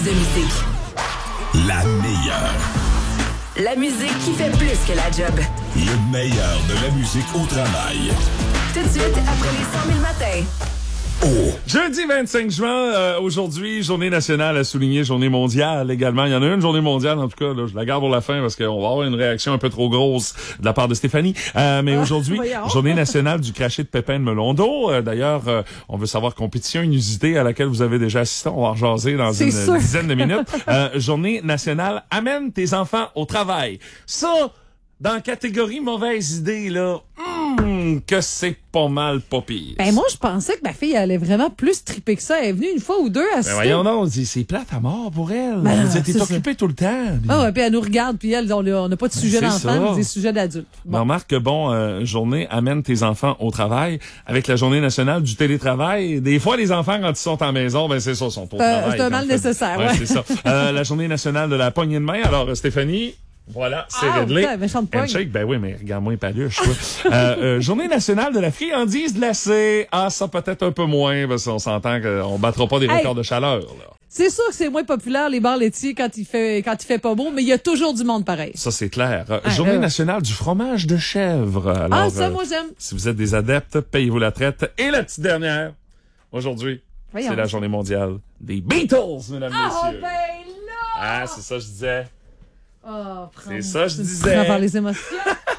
de musique. La meilleure. La musique qui fait plus que la job. Le meilleur de la musique au travail. Tout de suite, après les 100 000 matins. Jeudi 25 juin, aujourd'hui, journée nationale à souligner, journée mondiale également. Il y en a une journée mondiale, en tout cas, là, je la garde pour la fin parce qu'on va avoir une réaction un peu trop grosse de la part de Stéphanie. Mais aujourd'hui, journée nationale du crachet de pépins de melon d'eau. D'ailleurs, on veut savoir compétition inusitée à laquelle vous avez déjà assisté. On va en jaser dans une dizaine de minutes. Journée nationale, amène tes enfants au travail. Ça, dans la catégorie mauvaise idée, là, que c'est pas mal pas pire. Ben moi, je pensais que ma fille allait vraiment plus triper que ça. Elle est venue une fois ou deux assister. Ben voyons donc, c'est plate à mort pour elle. Ben, t'es occupée tout le temps. Puis... Ah ouais, puis elle nous regarde, puis elle, on n'a pas de sujet d'enfant, des sujets d'adultes. Bon. Remarque que, journée amène tes enfants au travail. Avec la journée nationale du télétravail, des fois, les enfants, quand ils sont en maison, ben c'est ça, sont au travail. C'est un mal nécessaire, ouais. C'est ça. La journée nationale de la poignée de main. Alors, Stéphanie... Voilà, c'est réglé. Handshake, ben oui, mais regarde-moi les paluches. Journée nationale de la friandise glacée. Ah, ça peut-être un peu moins, parce qu'on s'entend qu'on battra pas des records de chaleur, là. C'est sûr que c'est moins populaire, les bars laitiers, quand il fait pas beau, mais il y a toujours du monde pareil. Ça, c'est clair. Journée nationale du fromage de chèvre. Alors, ça, moi, j'aime. Si vous êtes des adeptes, payez-vous la traite. Et la petite dernière, aujourd'hui, c'est la journée mondiale des Beatles, mesdames, messieurs. Ben là! Ah, c'est ça, je disais. Oh, c'est ça, je disais. Par les émotions.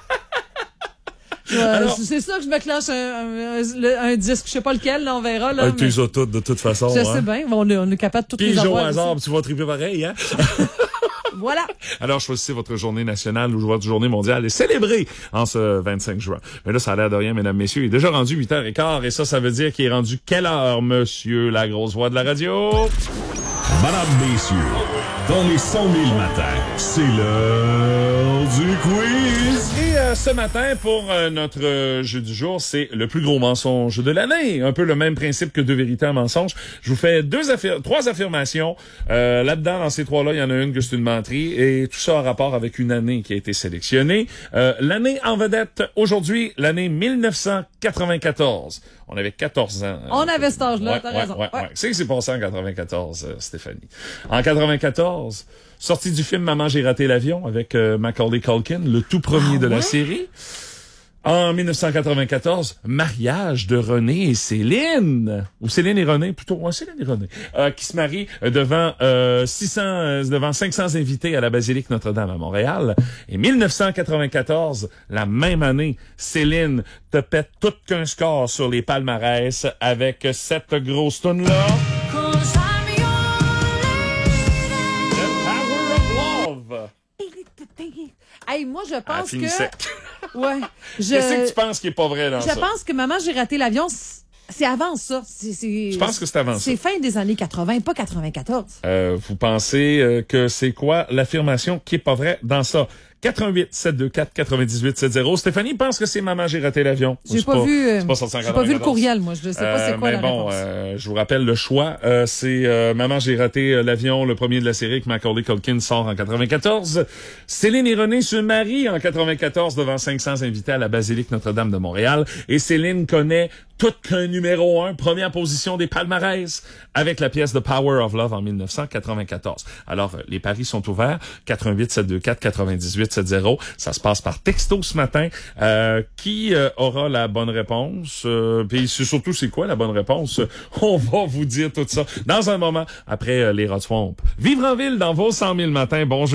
Alors, c'est ça que je me clenche un disque. Je sais pas lequel, là, on verra. Là, tu les as toutes, de toute façon. Je sais bien. On est capable de toutes les avoir. Puis, au hasard, tu vas triper pareil, hein? Voilà. Alors, choisissez votre journée nationale ou votre journée mondiale et célébrez en ce 25 juin. Mais là, ça a l'air de rien, mesdames, messieurs. Il est déjà rendu 8h15 et ça veut dire qu'il est rendu quelle heure, monsieur, la grosse voix de la radio? Madame, messieurs, dans les 100 000 matins, c'est l'heure du quiz. Et ce matin, pour notre jeu du jour, c'est le plus gros mensonge de l'année. Un peu le même principe que deux vérités, un mensonge. Je vous fais trois affirmations. Là-dedans, dans ces trois-là, il y en a une que c'est une menterie. Et tout ça a rapport avec une année qui a été sélectionnée. L'année en vedette, aujourd'hui, l'année 1994. On avait 14 ans. On avait cet âge-là, t'as raison. Ouais. C'est que c'est passé en 94, Stéphanie. En 94, sortie du film Maman, j'ai raté l'avion avec Macaulay Culkin, le tout premier de la série. En 1994, mariage de René et Céline. Ou Céline et René, plutôt. Ouais, Céline et René. Qui se marient devant 500 invités à la basilique Notre-Dame à Montréal. Et 1994, la même année, Céline te pète tout qu'un score sur les palmarès avec cette grosse toune-là. Hey, moi, je pense que... Sec. Ouais. Qu'est-ce que tu penses qui est pas vrai dans ça? Je pense que Maman, j'ai raté l'avion, c'est avant ça. Je pense que c'est avant ça. C'est fin des années 80, pas 94. Vous pensez que c'est quoi l'affirmation qui est pas vraie dans ça? 88 724 98 70. Stéphanie pense que c'est Maman, j'ai raté l'avion. J'ai pas vu le courriel, moi. Je sais pas c'est quoi la réponse. Je vous rappelle le choix. C'est Maman, j'ai raté l'avion, le premier de la série que Macaulay Culkin sort en 94. Céline et René se marient en 94 devant 500 invités à la basilique Notre-Dame de Montréal. Et Céline connaît tout qu'un numéro 1, première position des palmarès, avec la pièce The Power of Love en 1994. Alors, les paris sont ouverts. 88 724 98 70. Ça se passe par texto ce matin. Qui aura la bonne réponse? Puis surtout, c'est quoi la bonne réponse? On va vous dire tout ça dans un moment après les Rod Swamp. Vivre en ville dans vos 100 000 matins. Bonjour.